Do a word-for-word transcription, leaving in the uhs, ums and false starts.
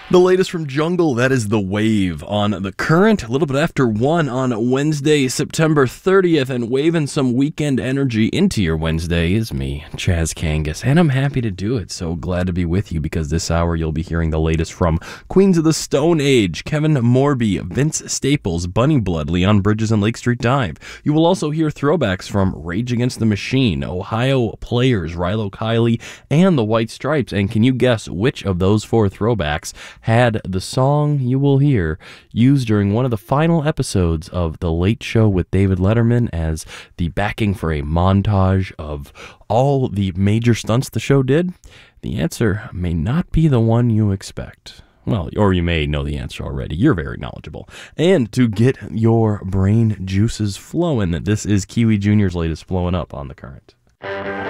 The latest from Jungle, that is The Wave on The Current, a little bit after one on Wednesday, September thirtieth, and waving some weekend energy into your Wednesday is me, Chaz Kangas, and I'm happy to do it. So glad to be with you because this hour you'll be hearing the latest from Queens of the Stone Age, Kevin Morby, Vince Staples, Bunny Blood, Leon Bridges, and Lake Street Dive. You will also hear throwbacks from Rage Against the Machine, Ohio Players, Rilo Kiley, and the White Stripes. And can you guess which of those four throwbacks had the song you will hear used during one of the final episodes of The Late Show with David Letterman as the backing for a montage of all the major stunts the show did? The answer may not be the one you expect. Well, or you may know the answer already. You're very knowledgeable. And to get your brain juices flowing, this is Kiwi Junior's latest Flowing Up on The Current.